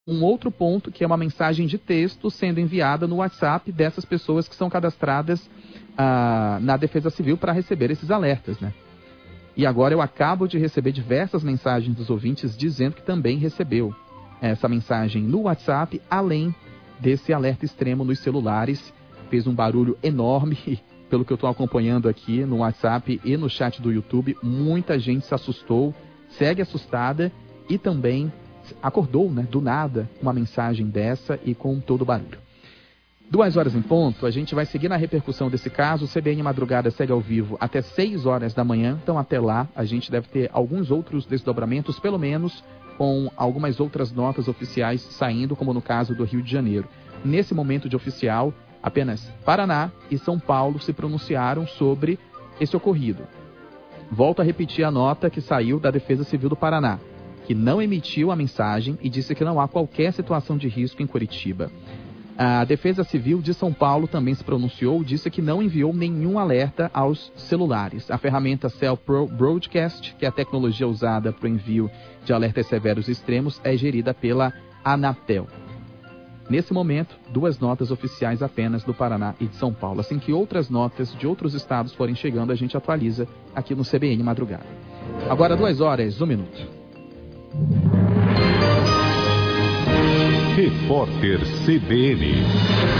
um outro ponto, que é uma mensagem de texto sendo enviada no WhatsApp dessas pessoas que são cadastradas na Defesa Civil para receber esses alertas, né? E agora eu acabo de receber diversas mensagens dos ouvintes dizendo que também recebeu essa mensagem no WhatsApp, além desse alerta extremo nos celulares. Fez um barulho enorme, pelo que eu estou acompanhando aqui no WhatsApp e no chat do YouTube. Muita gente se assustou, segue assustada e também acordou, né, do nada, uma mensagem dessa e com todo o barulho. 2h em ponto, a gente vai seguir na repercussão desse caso. O CBN Madrugada segue ao vivo até 6h da manhã, então até lá a gente deve ter alguns outros desdobramentos, pelo menos com algumas outras notas oficiais saindo, como no caso do Rio de Janeiro. Nesse momento de oficial, apenas Paraná e São Paulo se pronunciaram sobre esse ocorrido. Volto a repetir a nota que saiu da Defesa Civil do Paraná, que não emitiu a mensagem e disse que não há qualquer situação de risco em Curitiba. A Defesa Civil de São Paulo também se pronunciou, disse que não enviou nenhum alerta aos celulares. A ferramenta Cell Broadcast, que é a tecnologia usada para o envio de alertas severos e extremos, é gerida pela Anatel. Nesse momento, 2 notas oficiais apenas do Paraná e de São Paulo. Assim que outras notas de outros estados forem chegando, a gente atualiza aqui no CBN Madrugada. Agora 2h01. Repórter CBN.